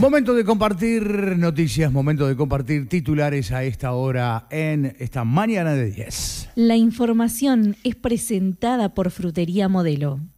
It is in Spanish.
Momento de compartir noticias, momento de compartir titulares a esta hora en esta mañana de 10. La información es presentada por Frutería Modelo.